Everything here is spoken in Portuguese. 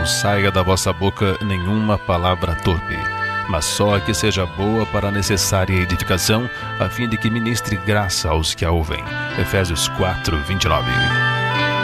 não saia da vossa boca nenhuma palavra torpe, mas só a que seja boa para a necessária edificação, a fim de que ministre graça aos que a ouvem. Efésios 4:29.